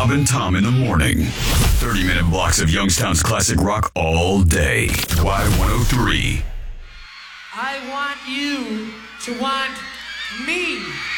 Rob and Tom in the morning. 30-minute blocks of Youngstown's classic rock all day. Y103. I want you to want me.